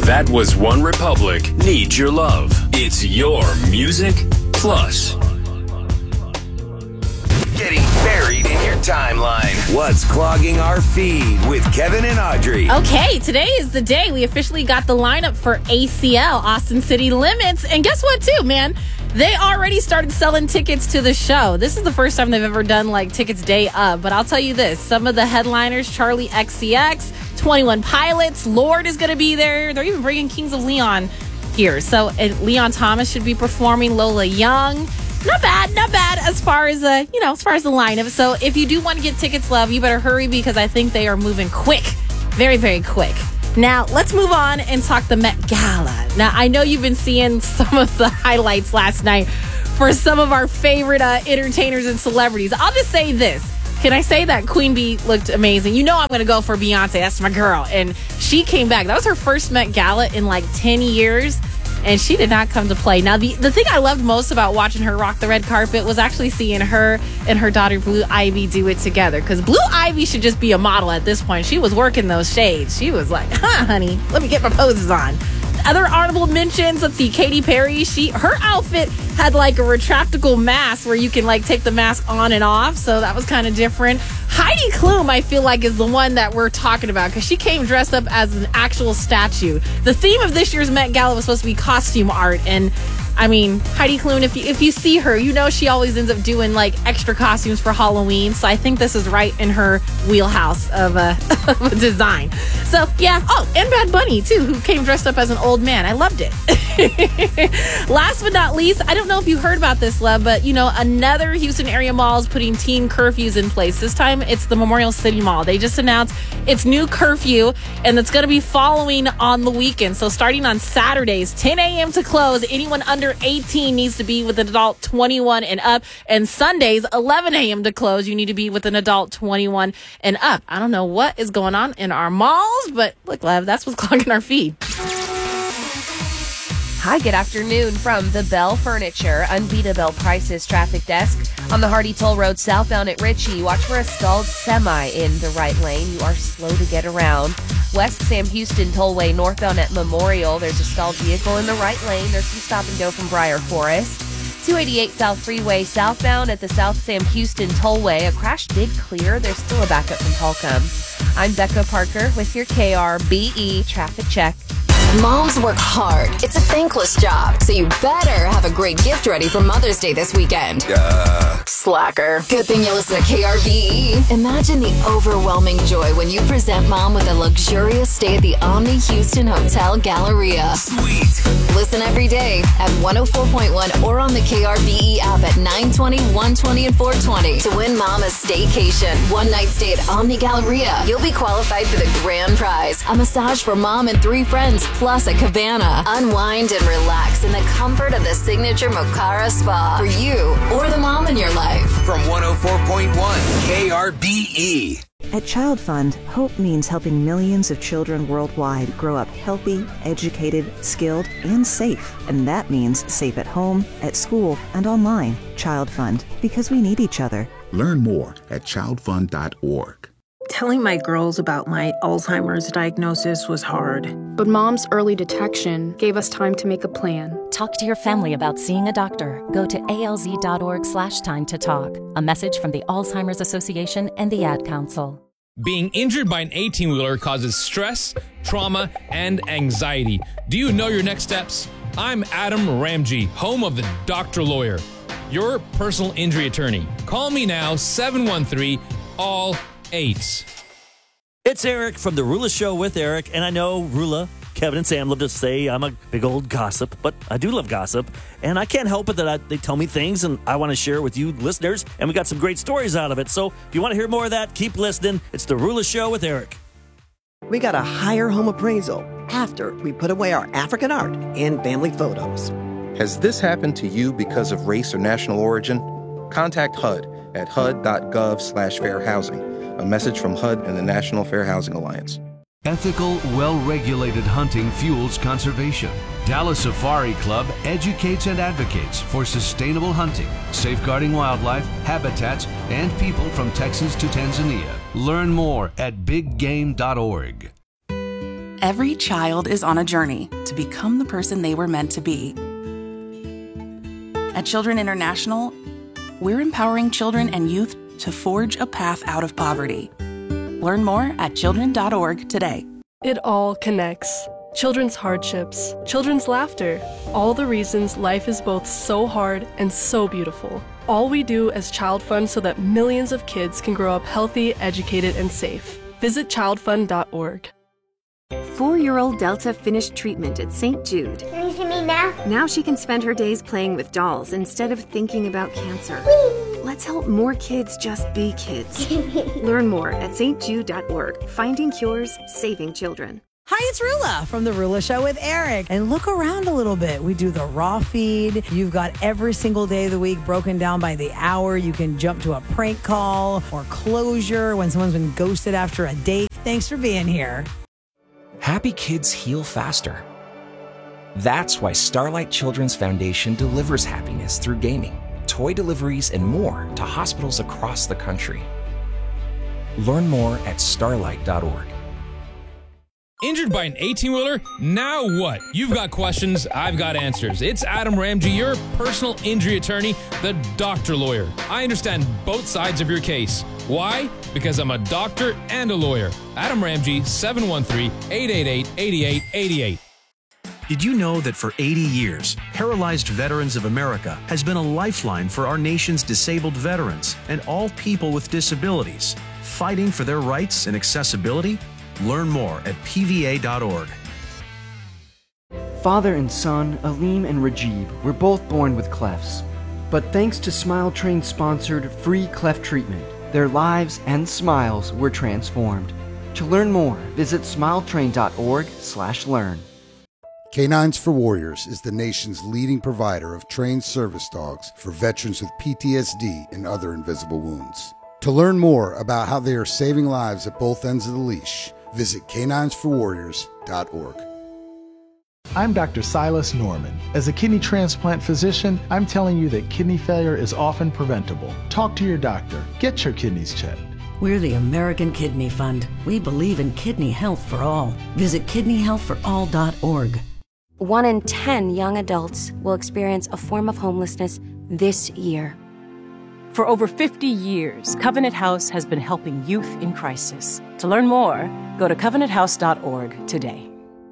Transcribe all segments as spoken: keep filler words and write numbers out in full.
That was One Republic. Need Your Love. It's your music plus. Getting buried in your timeline. What's clogging our feed with Kevin and Audrey? Okay, today is the day we officially got the lineup for A C L, Austin City Limits. And guess what, too, man? They already started selling tickets to the show. This is the first time they've ever done, like, tickets day up. But I'll tell you this. Some of the headliners, Charlie X C X, twenty-one Pilots, Lorde is going to be there. They're even bringing Kings of Leon here. So and Leon Thomas should be performing, Lola Young. Not bad, not bad as far as, uh, you know, as far as the lineup. So if you do want to get tickets, love, you better hurry because I think they are moving quick. Very, very quick. Now, let's move on and talk the Met Gala. Now, I know you've been seeing some of the highlights last night for some of our favorite uh, entertainers and celebrities. I'll just say this. Can I say that Queen Bee looked amazing? You know I'm going to go for Beyonce. That's my girl. And she came back. That was her first Met Gala in like ten years. And she did not come to play. Now, the, the thing I loved most about watching her rock the red carpet was actually seeing her and her daughter Blue Ivy do it together. Because Blue Ivy should just be a model at this point. She was working those shades. She was like, huh, honey, let me get my poses on. Other honorable mentions, let's see, Katy Perry. She Her outfit had like a retractable mask where you can like take the mask on and off. So that was kind of different. Heidi Klum, I feel like, is the one that we're talking about because she came dressed up as an actual statue. The theme of this year's Met Gala was supposed to be costume art. And I mean, Heidi Klum, if you, if you see her, you know she always ends up doing like extra costumes for Halloween. So I think this is right in her wheelhouse of a, of a design. So yeah. Oh, and Bad Bunny too, who came dressed up as an old man. I loved it. Last but not least, I don't know if you heard about this, love, but you know, another Houston area mall is putting teen curfews in place. This time it's the Memorial City Mall. They just announced its new curfew, and it's going to be following on the weekend. So starting on Saturdays, ten a.m. to close. Anyone under eighteen needs to be with an adult twenty-one and up. And Sundays, eleven a.m. to close. You need to be with an adult twenty-one and up. I don't know what is going on in our malls, but look, love, that's what's clogging our feed. Hi, good afternoon from the Bell Furniture Unbeatable Prices Traffic Desk. On the Hardy Toll Road southbound at Ritchie, watch for a stalled semi in the right lane. You are slow to get around. West Sam Houston Tollway northbound at Memorial, there's a stalled vehicle in the right lane. There's some stop and go from Briar Forest. two eighty-eight South Freeway southbound at the South Sam Houston Tollway. A crash did clear. There's still a backup from Holcomb. I'm Becca Parker with your K R B E Traffic Check. Moms work hard. It's a thankless job, so you better have a great gift ready for Mother's Day this weekend. Uh, Slacker. Good thing you listen to K R B E. Imagine the overwhelming joy when you present Mom with a luxurious stay at the Omni Houston Hotel Galleria. sweet. Listen every day at one oh four point one or on the K R B E app at nine twenty, one twenty, and four twenty to win Mom a staycation. One night stay at Omni Galleria. You'll be qualified for the grand prize, a massage for Mom and three friends, plus a cabana. Unwind and relax in the comfort of the signature Mocara Spa for you or the mom in your life. From one oh four point one K R B E. At Child Fund, hope means helping millions of children worldwide grow up healthy, educated, skilled, and safe. And that means safe at home, at school, and online. Child Fund, because we need each other. Learn more at child fund dot org. Telling my girls about my Alzheimer's diagnosis was hard. But Mom's early detection gave us time to make a plan. Talk to your family about seeing a doctor. Go to alz.org slash time to talk. A message from the Alzheimer's Association and the Ad Council. Being injured by an eighteen-wheeler causes stress, trauma, and anxiety. Do you know your next steps? I'm Adam Ramji, home of the Doctor Lawyer, your personal injury attorney. Call me now, seven one three, all eight. It's Eric from The Rula Show with Eric, and I know Rula, Kevin, and Sam love to say I'm a big old gossip, but I do love gossip, and I can't help it that I, they tell me things, and I want to share with you listeners, and we got some great stories out of it. So if you want to hear more of that, keep listening. It's The Rula Show with Eric. We got a higher home appraisal after we put away our African art and family photos. Has this happened to you because of race or national origin? Contact H U D at H U D dot gov slash fair housing. A message from H U D and the National Fair Housing Alliance. Ethical, well-regulated hunting fuels conservation. Dallas Safari Club educates and advocates for sustainable hunting, safeguarding wildlife, habitats, and people from Texas to Tanzania. Learn more at big game dot org. Every child is on a journey to become the person they were meant to be. At Children International, we're empowering children and youth to forge a path out of poverty. Learn more at children dot org today. It all connects. Children's hardships, children's laughter, all the reasons life is both so hard and so beautiful. All we do as Child Fund so that millions of kids can grow up healthy, educated, and safe. Visit child fund dot org. Four-year-old Delta finished treatment at Saint Jude. Can you see me now? Now she can spend her days playing with dolls instead of thinking about cancer. Whee! Let's help more kids just be kids. Learn more at saint jude dot org. Finding cures, saving children. Hi, it's Rula from The Rula Show with Eric. And look around a little bit. We do the raw feed. You've got every single day of the week broken down by the hour. You can jump to a prank call or closure when someone's been ghosted after a date. Thanks for being here. Happy kids heal faster. That's why Starlight Children's Foundation delivers happiness through gaming, toy deliveries, and more to hospitals across the country. Learn more at starlight dot org. Injured by an eighteen-wheeler? Now what? You've got questions, I've got answers. It's Adam Ramsey, your personal injury attorney, the doctor lawyer. I understand both sides of your case. Why? Because I'm a doctor and a lawyer. Adam Ramsey, seven one three, eight eight eight, eight eight eight eight. Did you know that for eighty years, Paralyzed Veterans of America has been a lifeline for our nation's disabled veterans and all people with disabilities, fighting for their rights and accessibility? Learn more at P V A dot org. Father and son, Aleem and Rajib, were both born with clefts. But thanks to Smile Train sponsored free cleft treatment, their lives and smiles were transformed. To learn more, visit smile train dot org slash learn. Canines for Warriors is the nation's leading provider of trained service dogs for veterans with P T S D and other invisible wounds. To learn more about how they are saving lives at both ends of the leash, visit canines for warriors dot org. I'm Doctor Silas Norman. As a kidney transplant physician, I'm telling you that kidney failure is often preventable. Talk to your doctor. Get your kidneys checked. We're the American Kidney Fund. We believe in kidney health for all. Visit kidney health for all dot org. One in ten young adults will experience a form of homelessness this year. For over fifty years, Covenant House has been helping youth in crisis. To learn more, go to covenant house dot org today.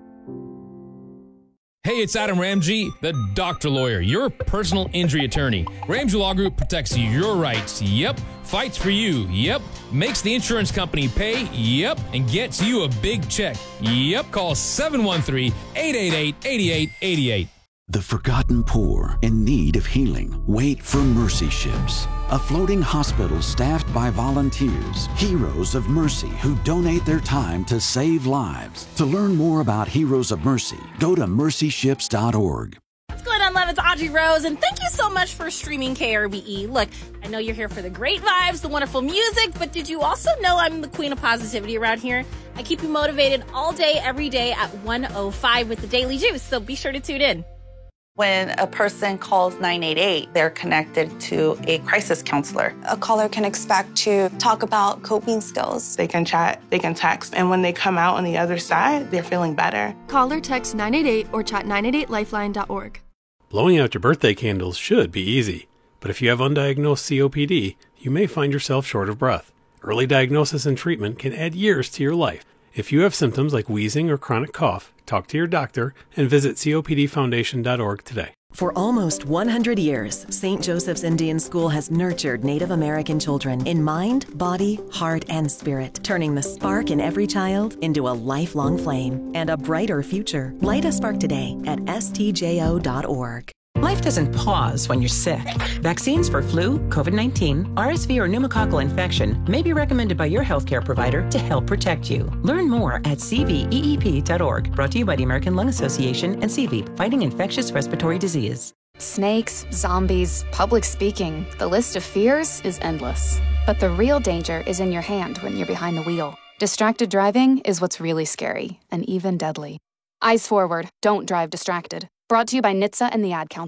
Hey, it's Adam Ramsey, the doctor lawyer, your personal injury attorney. Ramsey Law Group protects your rights, yep. Fights for you, yep. Makes the insurance company pay, yep. And gets you a big check, yep. Call seven one three, eight eight eight, eight eight eight eight. The forgotten poor in need of healing wait for Mercy Ships, a floating hospital staffed by volunteers, heroes of mercy who donate their time to save lives. To learn more about Heroes of Mercy, go to mercy ships dot org. What's going on, love? It's Audrey Rose, and thank you so much for streaming K R B E. Look, I know you're here for the great vibes, the wonderful music, but did you also know I'm the queen of positivity around here? I keep you motivated all day, every day at one oh five with the Daily Juice, so be sure to tune in. When a person calls nine eight eight, they're connected to a crisis counselor. A caller can expect to talk about coping skills. They can chat, they can text, and when they come out on the other side, they're feeling better. Call or text nine eight eight or chat nine eight eight lifeline dot org. Blowing out your birthday candles should be easy, but if you have undiagnosed C O P D, you may find yourself short of breath. Early diagnosis and treatment can add years to your life. If you have symptoms like wheezing or chronic cough, talk to your doctor and visit C O P D foundation dot org today. For almost one hundred years, Saint Joseph's Indian School has nurtured Native American children in mind, body, heart, and spirit, turning the spark in every child into a lifelong flame and a brighter future. Light a spark today at S T J O dot org. Life doesn't pause when you're sick. Vaccines for flu, COVID nineteen, R S V, or pneumococcal infection may be recommended by your healthcare provider to help protect you. Learn more at C V E E P dot org. Brought to you by the American Lung Association and C V E P, fighting infectious respiratory disease. Snakes, zombies, public speaking. The list of fears is endless. But the real danger is in your hand when you're behind the wheel. Distracted driving is what's really scary and even deadly. Eyes forward. Don't drive distracted. Brought to you by N H T S A and the Ad Council.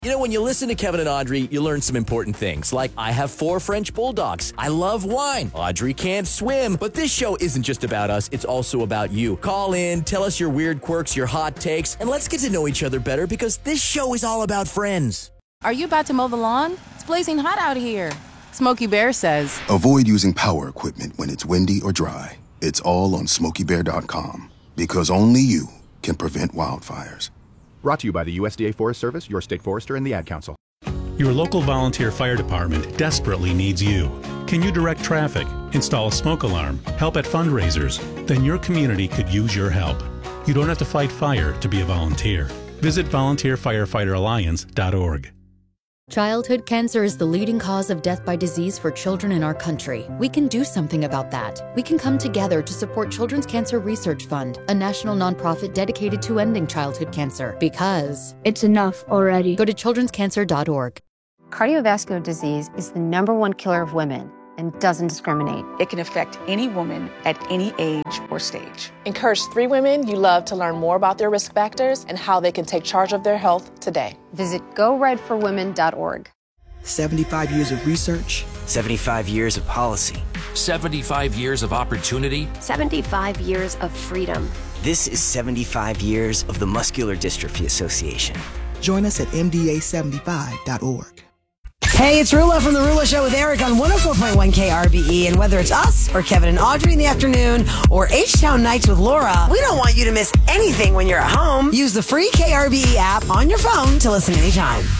You know, when you listen to Kevin and Audrey, you learn some important things, like I have four French bulldogs. I love wine. Audrey can't swim. But this show isn't just about us. It's also about you. Call in, tell us your weird quirks, your hot takes, and let's get to know each other better because this show is all about friends. Are you about to mow the lawn? It's blazing hot out here. Smokey Bear says, avoid using power equipment when it's windy or dry. It's all on smokey bear dot com because only you can prevent wildfires. Brought to you by the U S D A Forest Service, your state forester, and the Ad Council. Your local volunteer fire department desperately needs you. Can you direct traffic, install a smoke alarm, help at fundraisers? Then your community could use your help. You don't have to fight fire to be a volunteer. Visit volunteer firefighter alliance dot org. Childhood cancer is the leading cause of death by disease for children in our country. We can do something about that. We can come together to support Children's Cancer Research Fund, a national nonprofit dedicated to ending childhood cancer. Because it's enough already. Go to children's cancer dot org. Cardiovascular disease is the number one killer of women and doesn't discriminate. It can affect any woman at any age or stage. Encourage three women you love to learn more about their risk factors and how they can take charge of their health today. Visit go red for women dot org. seventy-five years of research. seventy-five years of policy. seventy-five years of opportunity. seventy-five years of freedom. This is seventy-five years of the Muscular Dystrophy Association. Join us at M D A seventy-five dot org. Hey, it's Rula from The Rula Show with Eric on one oh four point one K R B E. And whether it's us or Kevin and Audrey in the afternoon or H-Town Nights with Laura, we don't want you to miss anything when you're at home. Use the free K R B E app on your phone to listen anytime.